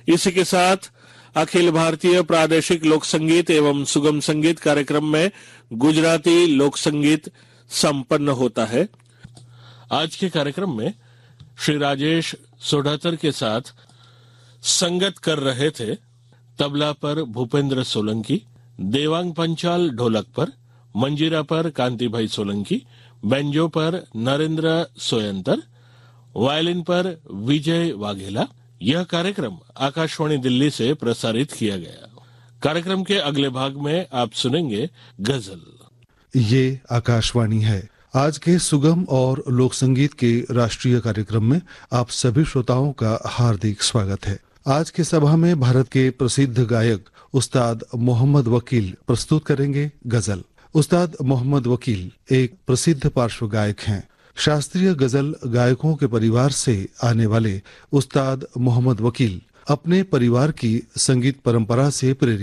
इसी के साथ अखिल भारतीय प्रादेशिक लोक संगीत एवं सुगम संगीत कार्यक्रम में गुजराती लोक संगीत संपन्न होता है। आज के कार्यक्रम में श्री राजेश सोढ़ातर के साथ संगत कर रहे थे। तबला पर भूपेंद्र सोलंकी, देवांग पंचाल ढोलक पर, मंजीरा पर कांतिभाई सोलंकी, बेंजो पर नरेंद्र सोयंतर, वायलिन पर विजय वाघेला। यह कार्यक्रम आकाशवाणी दिल्ली से प्रसारित किया गया। कार्यक्रम के अगले भाग में आप सुनेंगे गजल। ये आकाशवाणी है। आज के सुगम और लोक संगीत के राष्ट्रीय कार्यक्रम में आप सभी श्रोताओं का हार्दिक स्वागत है। आज के सभा में भारत के प्रसिद्ध गायक उस्ताद मोहम्मद वकील प्रस्तुत करेंगे गजल। उस्ताद मोहम्मद वकील एक प्रसिद्ध पार्श्व गायक हैं। शास्त्रीय गजल गायकों के परिवार से आने वाले उस्ताद मोहम्मद वकील अपने परिवार की संगीत परंपरा से प्रेरित